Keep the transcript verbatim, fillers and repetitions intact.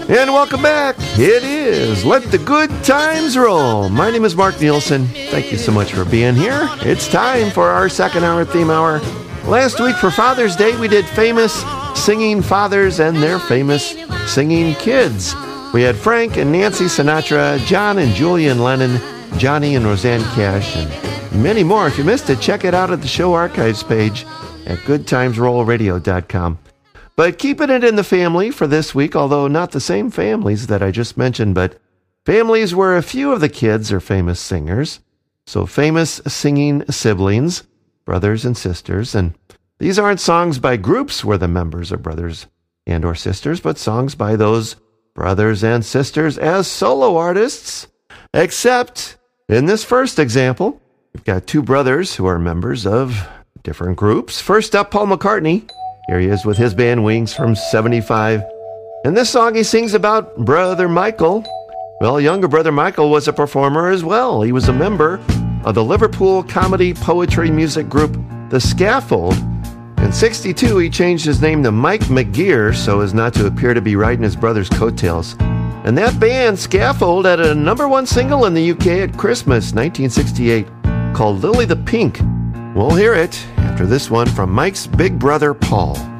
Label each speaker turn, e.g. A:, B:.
A: And welcome back. It is Let the Good Times Roll. My name is Mark Nielsen. Thank you so much for being here. It's time for our second hour theme hour. Last week for Father's Day, we did famous singing fathers and their famous singing kids. We had Frank and Nancy Sinatra, John and Julian Lennon, Johnny and Roseanne Cash, and many more. If you missed it, check it out at the show archives page at good times roll radio dot com. But keeping it in the family for this week, although not the same families that I just mentioned, but families where a few of the kids are famous singers. So famous singing siblings, brothers and sisters. And these aren't songs by groups where the members are brothers and or sisters, but songs by those brothers and sisters as solo artists. Except in this first example, we've got two brothers who are members of different groups. First up, Paul McCartney. Here he is with his band Wings from seventy-five. In this song, he sings about Brother Michael. Well, younger brother Michael was a performer as well. He was a member of the Liverpool comedy poetry music group The Scaffold. In sixty-two, he changed his name to Mike McGear so as not to appear to be riding his brother's coattails. And that band, Scaffold, had a number one single in the U K at Christmas nineteen sixty-eight called Lily the Pink. We'll hear it after this one from Mike's big brother, Paul.